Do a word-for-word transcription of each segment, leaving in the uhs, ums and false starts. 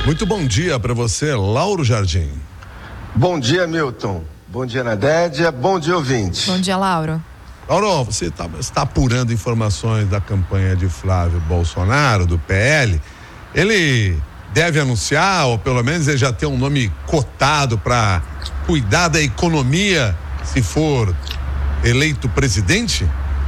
Muito bom dia para você, Lauro Jardim. Bom dia, Milton. Bom dia, Nadédia. Bom dia, ouvinte. Bom dia, Lauro. Lauro, você está tá apurando informações da campanha de Flávio Bolsonaro, do P L. Ele deve anunciar, ou pelo menos ele já tem um nome cotado para cuidar da economia se for eleito presidente?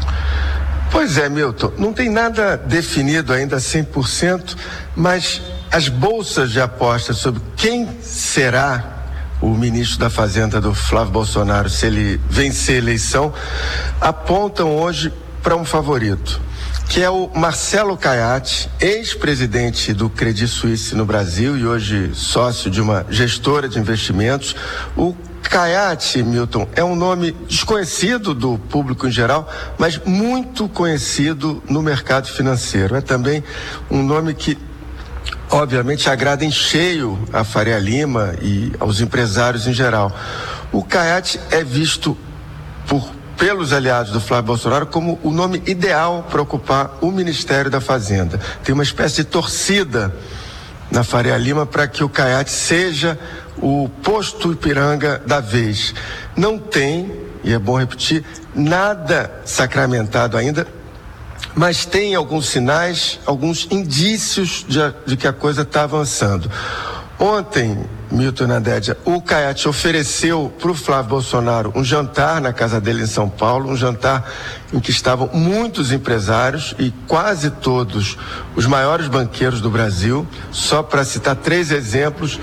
Pois é, Milton, não tem nada definido ainda cem por cento, mas as bolsas de aposta sobre quem será o ministro da Fazenda do Flávio Bolsonaro, se ele vencer a eleição, apontam hoje para um favorito, que é o Marcelo Caiati, ex-presidente do Credit Suisse no Brasil e hoje sócio de uma gestora de investimentos. O Caiati, Milton, é um nome desconhecido do público em geral, mas muito conhecido no mercado financeiro. É também um nome que, obviamente, agrada em cheio a Faria Lima e aos empresários em geral. O Caiati é visto por, pelos aliados do Flávio Bolsonaro como o nome ideal para ocupar o Ministério da Fazenda. Tem uma espécie de torcida na Faria Lima para que o Caiati seja o posto Ipiranga da vez. Não tem, e é bom repetir, nada sacramentado ainda, mas tem alguns sinais, alguns indícios de, de que a coisa está avançando. Ontem, Milton e Nadédia, o Caiati ofereceu para o Flávio Bolsonaro um jantar na casa dele em São Paulo, um jantar em que estavam muitos empresários e quase todos os maiores banqueiros do Brasil. Só para citar três exemplos,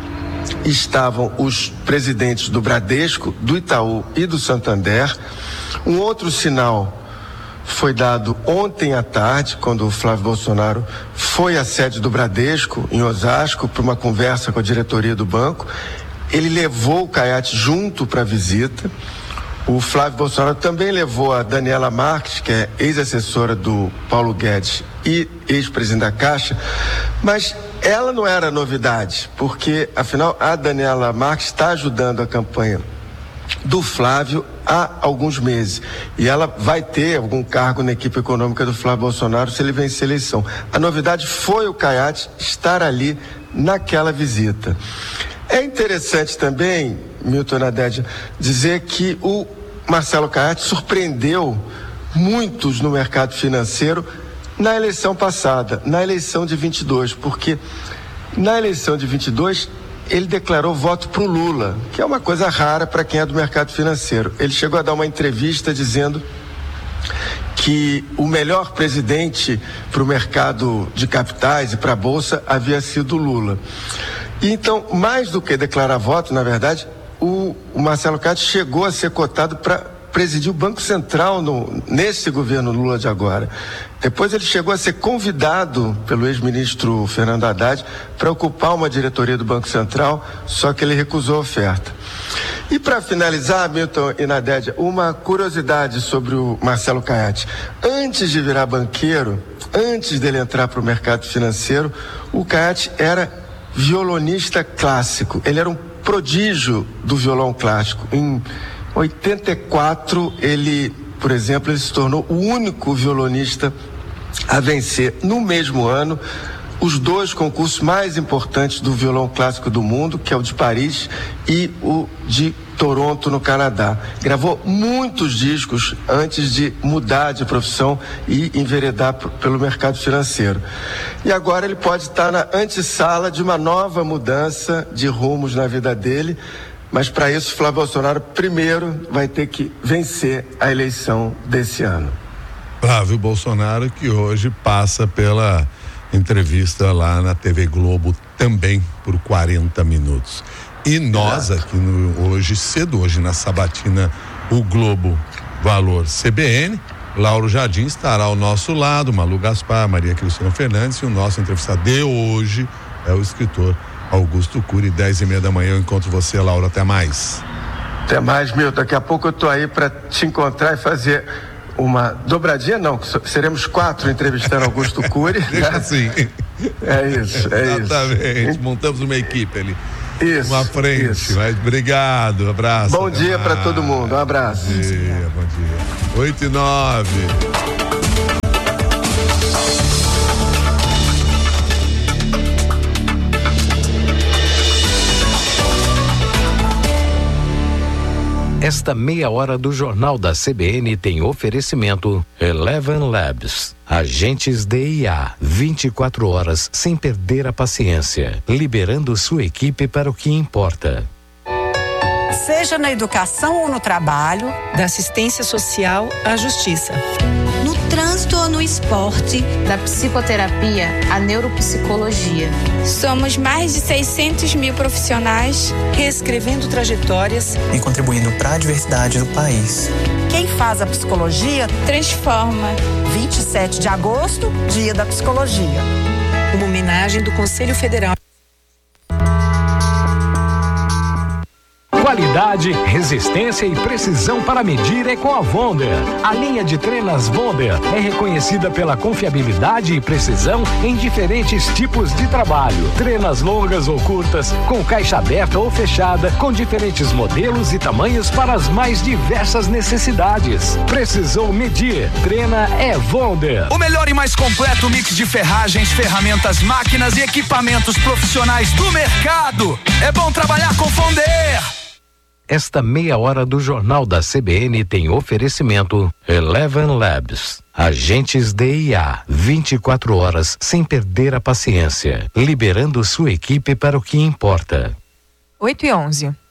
estavam os presidentes do Bradesco, do Itaú e do Santander. Um outro sinal foi dado ontem à tarde, quando o Flávio Bolsonaro foi à sede do Bradesco, em Osasco, para uma conversa com a diretoria do banco. Ele levou o Caiati junto para a visita. O Flávio Bolsonaro também levou a Daniela Marques, que é ex-assessora do Paulo Guedes e ex-presidente da Caixa, mas ela não era novidade, porque, afinal, a Daniela Marques está ajudando a campanha do Flávio há alguns meses. E ela vai ter algum cargo na equipe econômica do Flávio Bolsonaro se ele vencer a eleição. A novidade foi o Caiati estar ali naquela visita. É interessante também, Milton Nadédia, dizer que o Marcelo Caiati surpreendeu muitos no mercado financeiro na eleição passada, na eleição de vinte e dois, porque na eleição de vinte e dois ele declarou voto para o Lula, que é uma coisa rara para quem é do mercado financeiro. Ele chegou a dar uma entrevista dizendo que o melhor presidente para o mercado de capitais e para a Bolsa havia sido o Lula. E então, mais do que declarar voto, na verdade, o, o Marcelo Caiati chegou a ser cotado para presidir o Banco Central no, nesse governo Lula de agora. Depois ele chegou a ser convidado pelo ex-ministro Fernando Haddad para ocupar uma diretoria do Banco Central, só que ele recusou a oferta. E para finalizar, Milton e Nadédia, uma curiosidade sobre o Marcelo Caiati. Antes de virar banqueiro, antes dele entrar para o mercado financeiro, o Caiati era violonista clássico. Ele era um prodígio do violão clássico. Em oitenta e quatro, ele, por exemplo, ele se tornou o único violonista a vencer no mesmo ano os dois concursos mais importantes do violão clássico do mundo, que é o de Paris e o de Toronto, no Canadá. Gravou muitos discos antes de mudar de profissão e enveredar p- pelo mercado financeiro. E agora ele pode estar na antessala de uma nova mudança de rumos na vida dele, mas para isso Flávio Bolsonaro primeiro vai ter que vencer a eleição desse ano. Flávio Bolsonaro, que hoje passa pela entrevista lá na T V Globo também por quarenta minutos. E nós aqui no, hoje cedo, hoje na sabatina, o Globo Valor C B N, Lauro Jardim estará ao nosso lado, Malu Gaspar, Maria Cristina Fernandes, e o nosso entrevistado de hoje é o escritor Augusto Cury. Dez e meia da manhã eu encontro você, Lauro. Até mais. Até mais, Milton. Daqui a pouco eu tô aí para te encontrar e fazer uma dobradinha, não, seremos quatro entrevistando Augusto Cury. Deixa né? assim. É isso, é Exatamente. isso. Montamos uma equipe ali. Isso. Uma frente, isso. Mas obrigado, abraço. Bom dia para todo mundo, um abraço. Bom dia, bom dia. Oito e nove. Esta meia hora do Jornal da C B N tem oferecimento Eleven Labs. Agentes D I A, vinte e quatro horas sem perder a paciência, liberando sua equipe para o que importa. Seja na educação ou no trabalho, da assistência social à justiça. No trânsito ou no esporte, da psicoterapia à neuropsicologia. Somos mais de seiscentos mil profissionais reescrevendo trajetórias e contribuindo para a diversidade do país. Quem faz a psicologia transforma. vinte e sete de agosto, Dia da Psicologia. Uma homenagem do Conselho Federal. Qualidade, resistência e precisão para medir é com a Wonder. A linha de trenas Wonder é reconhecida pela confiabilidade e precisão em diferentes tipos de trabalho. Trenas longas ou curtas, com caixa aberta ou fechada, com diferentes modelos e tamanhos para as mais diversas necessidades. Precisou medir, treina é Wonder. O melhor e mais completo mix de ferragens, ferramentas, máquinas e equipamentos profissionais do mercado. É bom trabalhar com Wonder. Esta meia hora do Jornal da C B N tem oferecimento Eleven Labs. Agentes D I A, vinte e quatro horas sem perder a paciência, liberando sua equipe para o que importa. oito e onze.